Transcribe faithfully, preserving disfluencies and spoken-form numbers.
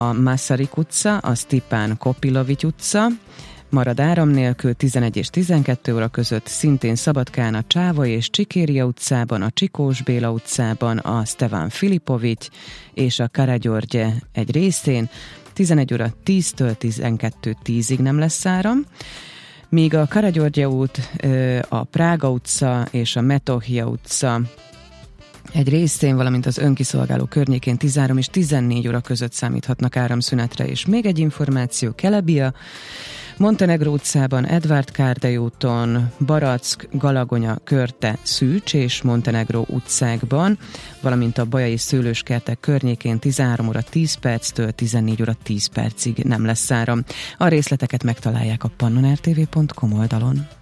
a Masaryk utca, a Stipán Kopilovics utca, marad áram nélkül tizenegy és tizenkettő óra között, szintén Szabadkán a Csávoly és Csikéria utcában, a Csikós Béla utcában, a Stevan Filipovics és a Karagyörgye egy részén, tizenegy óra tíztől tizenkettő tízig nem lesz áram, míg a Karagyörgye út, a Prága utca és a Metohija utca egy részén, valamint az önkiszolgáló környékén tizenhárom és tizennégy óra között számíthatnak áramszünetre. És még egy információ, Kelebia, Montenegró utcában, Edvard Kárdai úton, Barack, Galagonya, Körte, Szűcs és Montenegró utcákban, valamint a Bajai szőlőskertek környékén tizenhárom óra tíz perctől tizennégy óra tíz percig nem lesz áram. A részleteket megtalálják a pannon r t v pont com oldalon.